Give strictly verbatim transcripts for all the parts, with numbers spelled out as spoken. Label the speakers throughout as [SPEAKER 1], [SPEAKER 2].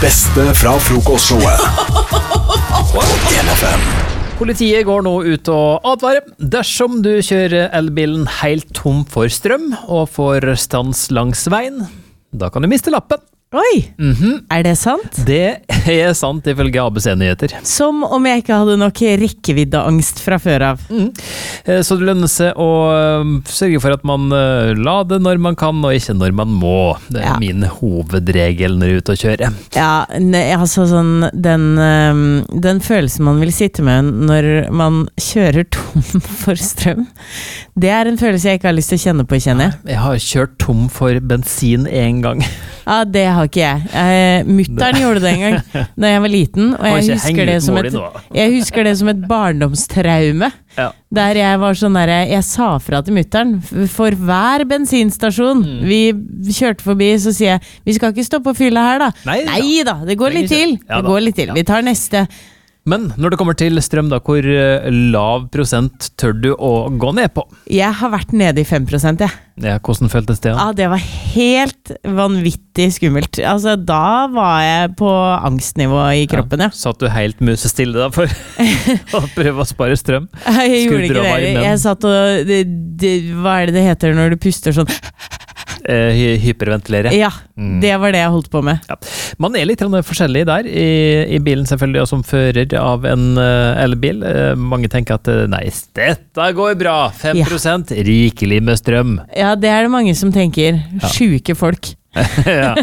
[SPEAKER 1] beste fra frokostshowet på en F M.
[SPEAKER 2] Politiet går nå ut og advarer. Dersom du kjører elbilen helt tom for strøm og får stans langs veien, da kan du miste lappen.
[SPEAKER 3] Oi,
[SPEAKER 2] Mhm.
[SPEAKER 3] er det sant?
[SPEAKER 2] Det er sant ifølge A B C-nyheter.
[SPEAKER 3] Som om jeg ikke hadde nok rekkeviddeangst fra før av.
[SPEAKER 2] Mm. Så det lønner seg å sørge for at man lader når man kan, og ikke når man må. Det er
[SPEAKER 3] Ja.
[SPEAKER 2] min hovedregel når jeg er ute og kjører.
[SPEAKER 3] Ja, ne, altså sånn, den, øhm, den følelsen man vil sitte med når man kjører tom for strøm, det er en følelse jeg ikke har lyst til å kjenne på, kjenner jeg.
[SPEAKER 2] Jeg har kjørt tom for bensin en gang.
[SPEAKER 3] Ja, det har ikke jeg. Eh, Mutteren gjorde det en gang da jeg var liten, og
[SPEAKER 2] Må
[SPEAKER 3] jeg
[SPEAKER 2] ikke
[SPEAKER 3] husker,
[SPEAKER 2] henge
[SPEAKER 3] det
[SPEAKER 2] ut
[SPEAKER 3] som
[SPEAKER 2] mål i
[SPEAKER 3] et,
[SPEAKER 2] nå.
[SPEAKER 3] jeg husker det som et barndomstraume.
[SPEAKER 2] Ja.
[SPEAKER 3] Der jeg var sånn der, jeg sa fra til mutteren, for hver bensinstasjon
[SPEAKER 2] Mm.
[SPEAKER 3] vi kjørte forbi, så sier jeg, vi skal ikke stoppe og fylle her da.
[SPEAKER 2] Nei da.
[SPEAKER 3] Nei da, det går litt til.
[SPEAKER 2] Ja
[SPEAKER 3] Det
[SPEAKER 2] da.
[SPEAKER 3] går litt til. Vi tar neste.
[SPEAKER 2] Men når det kommer til strøm, da, hvor eh, lav prosent tør du å gå ned på?
[SPEAKER 3] Jeg har vært nede i fem prosent, jeg.
[SPEAKER 2] Ja, hvordan føltes det? Da?
[SPEAKER 3] Ja, det var helt vanvittig skummelt. Altså, da var jeg på angstnivå i kroppen, ja.
[SPEAKER 2] Satt du helt musestille da for å prøve å spare strøm?
[SPEAKER 3] Jeg gjorde
[SPEAKER 2] Skrudde
[SPEAKER 3] ikke
[SPEAKER 2] av
[SPEAKER 3] det.
[SPEAKER 2] varmen?
[SPEAKER 3] Jeg satt og det, det, hva er det det heter når du puster sånn?
[SPEAKER 2] Eh, hy- hyperventilere?
[SPEAKER 3] Ja,
[SPEAKER 2] Mm.
[SPEAKER 3] det var det jeg holdt på med.
[SPEAKER 2] Ja. Man er litt grann forskjellig der, i, i bilen selvfølgelig, og som fører av en uh, elbil. Uh, mange tenker at uh, nei, dette går bra, fem prosent, rikelig med strøm.
[SPEAKER 3] Ja, det er det mange som tenker. Sjuke folk.
[SPEAKER 2] Ja.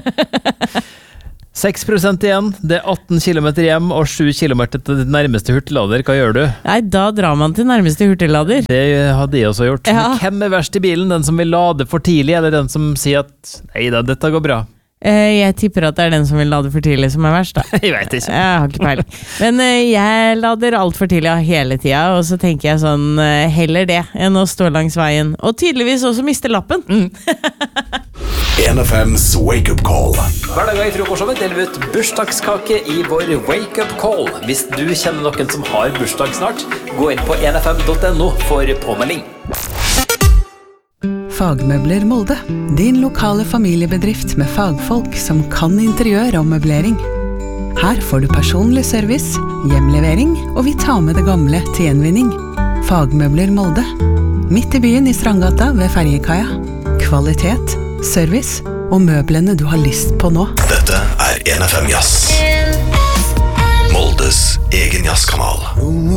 [SPEAKER 2] seks prosent igjen, det er atten kilometer hjem og sju kilometer til nærmeste hurtiglader. Hva gjør du?
[SPEAKER 3] Nei, da drar man til nærmeste hurtiglader.
[SPEAKER 2] Det hadde jeg også gjort.
[SPEAKER 3] Ja.
[SPEAKER 2] Men hvem er verst i bilen? Den som vil lade for tidlig, eller den som sier at nei da, dette går bra?
[SPEAKER 3] Eh, Jeg tipper at det er den som vil lade for tidlig som er verst, da.
[SPEAKER 2] Jeg vet ikke.
[SPEAKER 3] Jeg har ikke peiling. Men eh, jeg lader alt for tidlig hele tida, og så tenker jeg sånn, eh, heller det enn å stå langs veien. Og tydeligvis også miste lappen.
[SPEAKER 1] en F M's Wake Up Call.
[SPEAKER 2] Hver dag i frokostshowet deler vi ut bursdagskake i vår Wake Up Call. Hvis du kjenner noen som har bursdag snart, gå inn på en f m punktum no for påmelding.
[SPEAKER 4] Fagmøbler Molde. Din lokale familiebedrift med fagfolk som kan interiør og møblering. Her får du personlig service, hjemlevering, og vi tar med det gamle til gjenvinning. Fagmøbler Molde. Midt i byen i Strandgata ved Ferjekaia. Kvalitet, service og møblene du har lyst på nå.
[SPEAKER 1] Dette er en F M Jazz. Moldes egen jazzkanal.